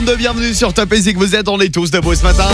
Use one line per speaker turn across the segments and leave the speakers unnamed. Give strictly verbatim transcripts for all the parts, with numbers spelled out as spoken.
de bienvenue sur Top et Zik. Vous êtes, on est tous debout ce matin.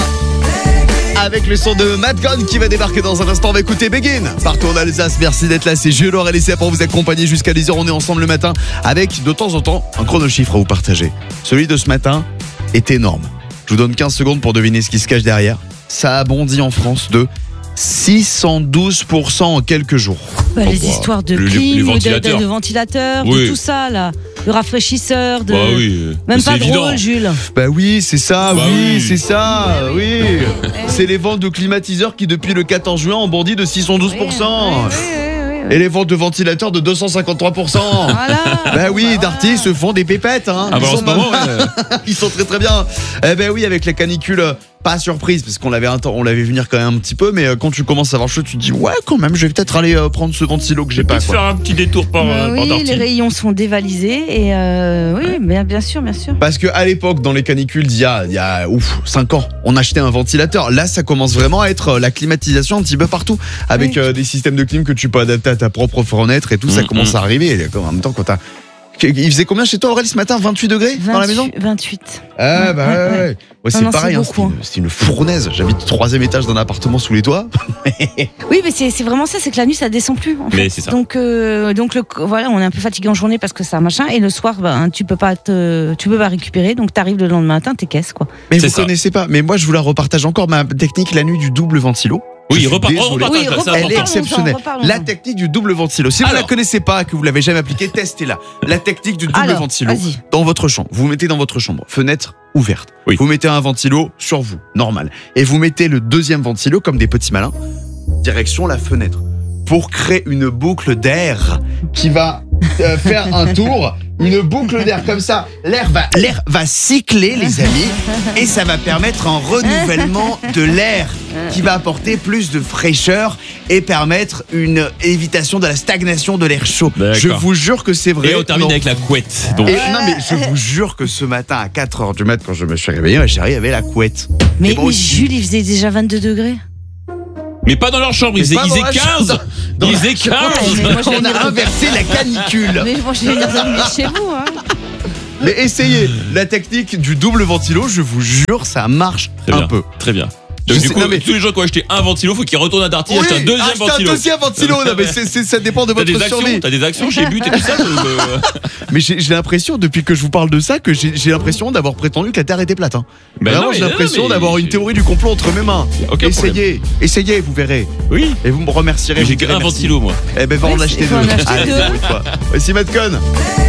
Avec le son de Madcon qui va débarquer dans un instant. On va écouter Begin. Partout en Alsace, merci d'être là. C'est Jules et Laissé pour vous accompagner jusqu'à dix heures. On est ensemble le matin avec de temps en temps un chronochiffre à vous partager. Celui de ce matin est énorme. Je vous donne quinze secondes pour deviner ce qui se cache derrière. Ça a bondi en France de six cent douze pour cent en quelques jours.
Bah,
Oh,
les
bah,
histoires de
les-
clim,
les
de, de,
ventilateurs.
de ventilateurs,
Oui.
de tout ça là, de rafraîchisseurs, de...
Bah oui.
même
c'est
pas
évident.
drôle, Jules.
Bah oui, c'est ça,
Bah
oui,
oui.
c'est ça, oui. C'est les ventes de climatiseurs qui depuis le quatorze juin ont bondi de six cent douze pour cent.
Oui, oui, oui, oui, oui.
Et les ventes de ventilateurs de deux cent cinquante-trois pour cent.
Voilà.
Bah oui,
Voilà.
Darty se font des pépettes, hein.
Ah bah
Ils
en
sont
ce moment,
mal-
ouais.
Ils sont très très bien. Eh ben oui, avec la canicule, euh, pas surprise parce qu'on l'avait un temps- on l'avait venir quand même un petit peu, mais euh, quand tu commences à avoir chaud, tu te dis ouais quand même, je vais peut-être aller euh, prendre ce ventilo que j'ai pas.
Peut-être
Quoi.
faire un petit détour par,
Euh,
par
oui,
Darty.
les rayons sont dévalisés et euh, oui, bien, bien sûr, bien sûr.
Parce que à l'époque, dans les canicules d'il y a, il y a ouf, cinq ans, on achetait un ventilateur. Là, ça commence vraiment à être euh, la climatisation un petit peu partout, avec
Oui.
euh, des systèmes de clim que tu peux adapter à ta propre fenêtre et tout. Ça
Mm,
commence
mm.
à arriver. Et en même temps, quand t'as il faisait combien chez toi, Aurélie, ce matin? vingt-huit degrés dans la maison?
vingt-huit.
Ah bah ouais,
Ouais, ouais.
ouais. Ouais, c'est
Non, non,
pareil,
c'est
hein,
beaucoup,
c'est une, c'est une fournaise. J'habite au troisième étage d'un appartement sous les toits.
Oui, mais c'est c'est vraiment ça, c'est que la nuit ça descend plus. En fait.
Mais c'est ça.
Donc, euh, donc le, voilà, on est un peu fatigué en journée parce que ça machin, et le soir, ben, tu peux pas te, tu peux pas récupérer, donc t'arrives le lendemain matin, t'es caisse quoi.
Mais
C'est
vous
ça.
connaissez pas. Mais moi, je vous la repartage encore, ma technique la nuit du double ventilo.
Oui,
Je suis
repart-
désolé.
repartage,
Oui,
ça, c'est
repartage.
Elle est
important.
exceptionnelle.
Reparlons-en,
La
reparlons-en.
technique du double ventilo. Si vous
Alors.
la connaissez pas, que vous l'avez jamais appliquée, testez-la. La technique du double
Alors,
ventilo.
vas-y.
Dans votre chambre. Vous mettez dans votre chambre. Fenêtre ouverte.
Oui.
Vous mettez un ventilo sur vous. Normal. Et vous mettez le deuxième ventilo comme des petits malins. Direction la fenêtre. Pour créer une boucle d'air qui va euh, faire un tour. Une boucle d'air comme ça. L'air va, l'air va cycler, les amis. Et ça va permettre un renouvellement de l'air qui va apporter plus de fraîcheur et permettre une évitation de la stagnation de l'air chaud.
D'accord.
Je vous jure que c'est vrai.
Et on termine
Non.
avec la couette. Donc,
Et non mais je vous jure que ce matin à quatre heures du mat quand je me suis réveillé, ma chérie avait la couette.
Mais,
Et moi
mais
aussi.
Jules, il faisait déjà vingt-deux degrés.
mais pas dans leur chambre, ils faisaient,
pas
ils
dans
faisaient
la chambre,
quinze.
dans
Ils
la
faisaient
chambre.
Ouais, mais
quinze.
moi, je vais
On
venir-
a inversé la canicule.
Mais moi, je vais venir dormir chez vous. Hein.
Mais essayez la technique du double ventilo, je vous jure, ça marche
Très
un
bien.
peu.
Très bien.
Je
Donc, du
sais-
coup,
non, mais-
tous les gens qui ont acheté un ventilo, faut qu'ils retournent à Darty et
Oui,
acheter un deuxième
achetez
ventilo.
un deuxième ventilo. Non, mais c'est- c'est- ça dépend de
T'as
votre
des actions,
survie.
t'as des actions chez But et tout ça. donc, euh,
Mais j'ai j'ai l'impression, depuis que je vous parle de ça, que j'ai j'ai l'impression d'avoir prétendu que la Terre était plate. Hein.
Ben
Vraiment,
non,
j'ai
mais-
l'impression
non, mais
d'avoir une
j'ai-
théorie du complot entre mes mains.
Aucun
essayez, essayez, vous verrez.
Oui.
Et vous me remercierez.
J'ai
vous direz
qu'un
merci.
ventilo, moi.
Eh ben, va
Oui,
en
c'est-
acheter
faut
deux.
en acheter
Allez,
deux.
débrouille-toi. Voici Madcon.